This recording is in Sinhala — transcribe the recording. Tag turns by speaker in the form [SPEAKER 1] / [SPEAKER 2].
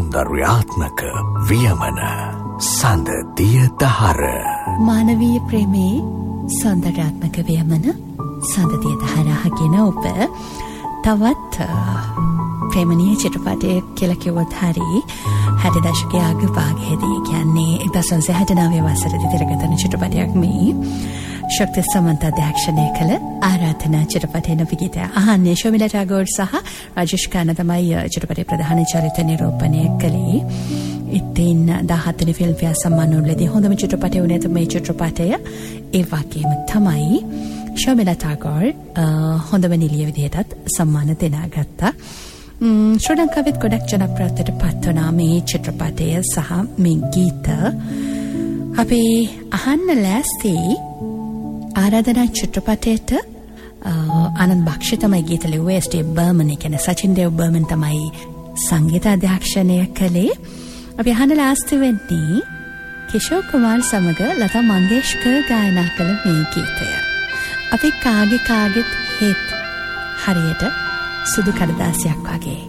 [SPEAKER 1] සෞන්දර්යාත්මක වියමන සඳ දිය දහර.
[SPEAKER 2] මානවීය ප්‍රේමේ සෞන්දර්යාත්මක වියමන සඳ දිය දහරගෙන ඔබ තවත් ප්‍රේමණීය චිත්‍රපටයක් කියලා කිව්වොත් හරි 60 දශකයේ අග භාගයේදී කියන්නේ 1969 වසරේදී තිරගතන චිත්‍රපටයක් මේ ශක්ති සමන්ත අධ්‍යක්ෂණය කළ ආරාධනා චිත්‍රපටයේ නවගීතය අහන්නේ ශෝමිලා ටැගෝර් සහ රාජේෂ් ඛන්නා තමයි චිත්‍රපටයේ ප්‍රධාන චරිත නිරූපණය කළේ. ඉතින් 17 වෙනි ෆිල්ම්ෆෙයාර් සම්මානවලදී හොඳම චිත්‍රපටය වුණේ මේ චිත්‍රපටය. ඒ වගේම තමයි ශෝමිලා ටැගෝර් හොඳම නිළිය විදිහටත් සම්මාන දෙනාගත්තා. ශ්‍රී ලංකාවෙත් ගොඩක් ජනප්‍රියත්වයට පත් වුණා මේ චිත්‍රපටය සහ මේ ගීත. අපි අහන්න ලෑස්ති ආරාධනා චිත්‍රපටයට ආනන්ද බක්ෂි තමයි ගීත ලිව්වේ. එස්.ටී. බර්මන් කියන්නේ සචින් දේව් බර්මන් තමයි සංගීත අධ්‍යක්ෂණය කළේ. අපි අහන්න ලෑස්ති වෙන්නේ කිෂෝර් කුමාර් සමග ලතා මංගেশකර් ගායනා කළ මේ ගීතය. අපි කාගෙත් හෙත් හරියට සුදු කඩදාසියක් වගේ.